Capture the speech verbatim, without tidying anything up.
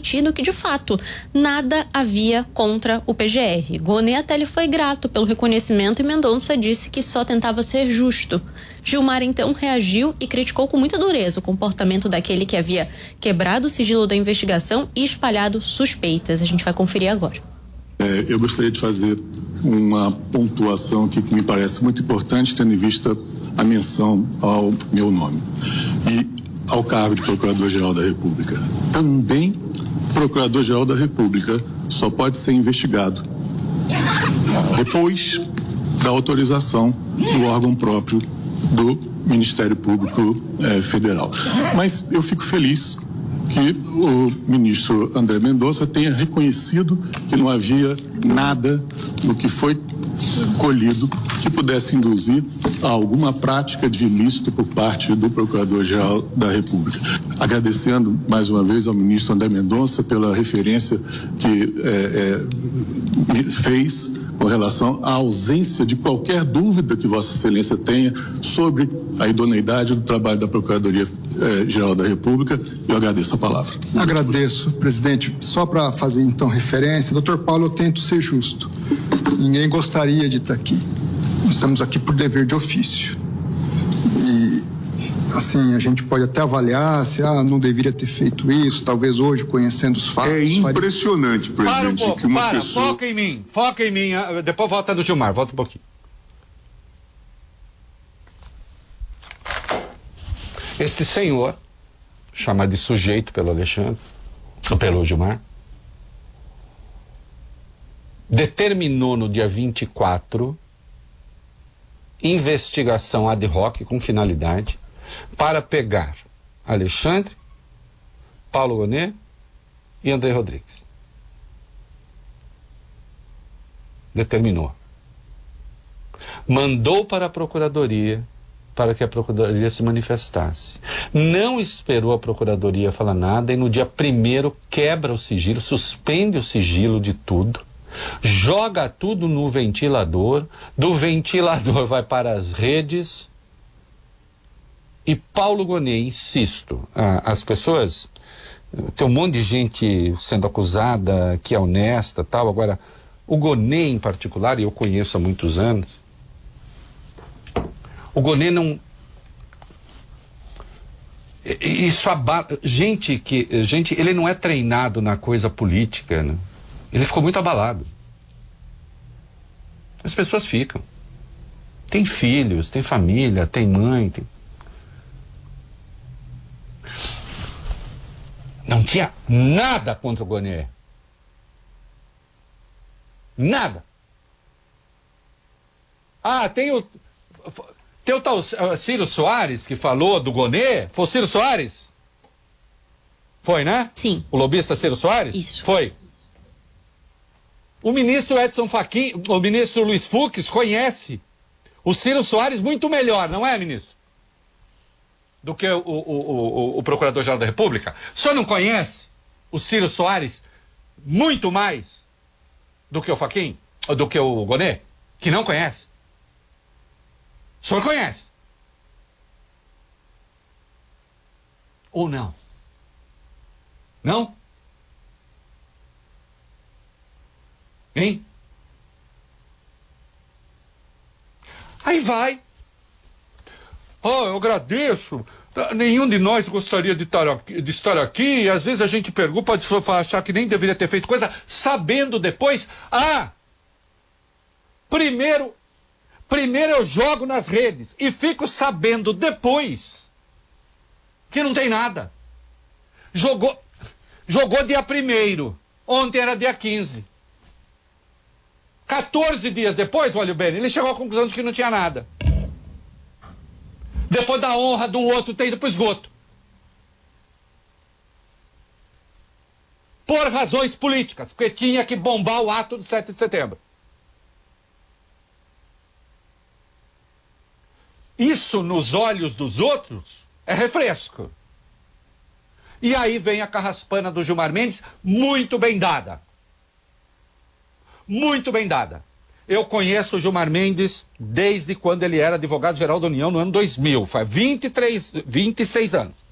admitido que, de fato, nada havia contra o P G R. Gonet até lhe foi grato pelo reconhecimento e Mendonça disse que só tentava ser justo. Gilmar então reagiu e criticou com muita dureza o comportamento daquele que havia quebrado o sigilo da investigação e espalhado suspeitas. A gente vai conferir agora. É, eu gostaria de fazer uma pontuação aqui que me parece muito importante, tendo em vista a menção ao meu nome e ao cargo de Procurador-Geral da República. Também, Procurador-Geral da República só pode ser investigado depois da autorização do órgão próprio do Ministério Público eh, Federal. Mas eu fico feliz que o ministro André Mendonça tenha reconhecido que não havia nada no que foi colhido que pudesse induzir a alguma prática de ilícito por parte do Procurador-Geral da República. Agradecendo mais uma vez ao ministro André Mendonça pela referência que é, é, fez com relação à ausência de qualquer dúvida que Vossa Excelência tenha sobre a idoneidade do trabalho da Procuradoria-Geral eh, da República. Eu agradeço a palavra. Agradeço, presidente. Só para fazer então referência, doutor Paulo, eu tento ser justo. Ninguém gostaria de estar aqui. Nós estamos aqui por dever de ofício. E, assim, a gente pode até avaliar se ah, não deveria ter feito isso, talvez hoje, conhecendo os fatos. É impressionante, faria... presidente, para um pouco, que uma para, pessoa... foca em mim, foca em mim, depois volta no Gilmar, volta um pouquinho. Esse senhor, chamado de sujeito pelo Alexandre, ou pelo Gilmar, determinou no dia vinte e quatro investigação ad hoc com finalidade para pegar Alexandre, Paulo Gonet e André Rodrigues. Determinou. Mandou para a Procuradoria para que a Procuradoria se manifestasse. Não esperou a Procuradoria falar nada e no dia primeiro quebra o sigilo, suspende o sigilo de tudo, joga tudo no ventilador, do ventilador vai para as redes. E Paulo Gonet, insisto, ah, as pessoas, tem um monte de gente sendo acusada que é honesta, tal. Agora, o Gonet em particular, e eu conheço há muitos anos, o Gonet não... Isso abala... Gente que... Gente, ele não é treinado na coisa política, né? Ele ficou muito abalado. As pessoas ficam. Tem filhos, tem família, tem mãe, tem... Não tinha nada contra o Gonet. Nada. Ah, tem o... Tem o tal uh, Ciro Soares que falou do Gonet. Foi o Ciro Soares? Foi, né? Sim. O lobista Ciro Soares? Isso. Foi. O ministro Edson Fachin, o ministro Luiz Fux conhece o Ciro Soares muito melhor, não é, ministro? Do que o, o, o, o Procurador-Geral da República. O senhor não conhece o Ciro Soares muito mais do que o Fachin? Ou do que o Gonet? Que não conhece. O senhor conhece? Ou não? Não? Hein? Aí vai. Oh, eu agradeço. Nenhum de nós gostaria de estar aqui, de estar aqui. E às vezes a gente pergunta, pode achar que nem deveria ter feito coisa, sabendo depois. Ah! Primeiro... Primeiro eu jogo nas redes e fico sabendo depois que não tem nada. Jogou, jogou dia primeiro, ontem era dia quinze. quatorze dias depois, olha bem, ele chegou à conclusão de que não tinha nada. Depois da honra do outro ter ido pro esgoto. Por razões políticas, porque tinha que bombar o ato do sete de setembro. Isso nos olhos dos outros é refresco. E aí vem a carraspana do Gilmar Mendes, muito bem dada. Muito bem dada. Eu conheço o Gilmar Mendes desde quando ele era advogado-geral da União no ano dois mil, faz vinte e três, vinte e seis anos.